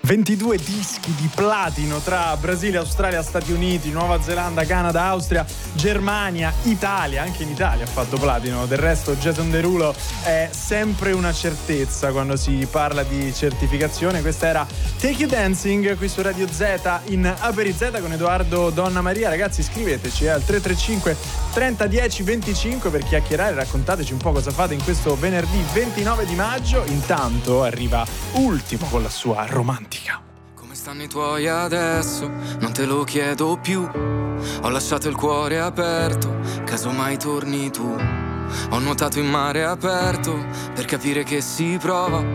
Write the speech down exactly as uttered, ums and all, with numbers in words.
ventidue dischi di platino tra Brasile, Australia, Stati Uniti, Nuova Zelanda, Canada, Austria, Germania, Italia. Anche in Italia ha fatto platino. Del resto Jason Derulo è sempre una certezza quando si parla di certificazione. Questa era Take You Dancing qui su Radio Z in Aperi Z con Edoardo Donna Maria. Ragazzi, scriveteci eh, al tre tre cinque trenta dieci venticinque per chiacchierare, raccontateci un po' cosa fate in questo venerdì ventinove di maggio. Intanto arriva Ultimo con la sua Romantica. Come stanno i tuoi adesso? Non te lo chiedo più. Ho lasciato il cuore aperto, casomai torni tu. Ho nuotato in mare aperto per capire che si prova